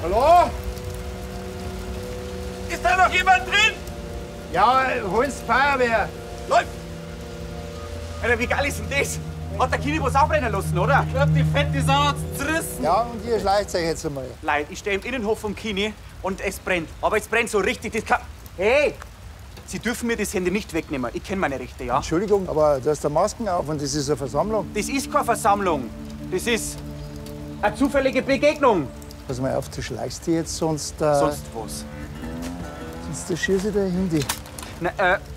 Hallo? Ist da noch jemand drin? Ja, holen's die Feuerwehr. Läuft! Alter, wie geil ist denn das? Hat der Kini was abbrennen lassen, oder? Ich glaub, die fette Sau hat's zerrissen. Ja, und ihr schleicht euch jetzt einmal. Leid, ich stehe im Innenhof vom Kini und es brennt. Aber es brennt so richtig, das kann... Hey! Sie dürfen mir das Handy nicht wegnehmen. Ich kenne meine Rechte, ja? Entschuldigung, aber du hast da Masken auf und das ist eine Versammlung. Das ist keine Versammlung. Das ist eine zufällige Begegnung. Pass mal auf, du schleichst dich jetzt, sonst Sonst was? schießt ich dir Handy. Na,